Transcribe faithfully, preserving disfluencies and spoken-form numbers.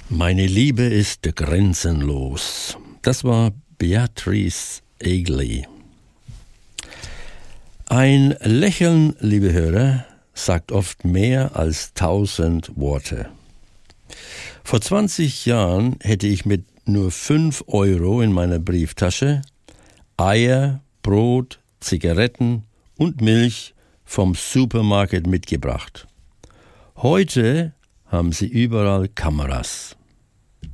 Meine Liebe ist grenzenlos. Das war Beatrice Egli. Ein Lächeln, liebe Hörer, sagt oft mehr als tausend Worte. Vor zwanzig Jahren hätte ich mit nur fünf Euro in meiner Brieftasche Eier, Brot, Zigaretten und Milch vom Supermarkt mitgebracht. Heute haben sie überall Kameras.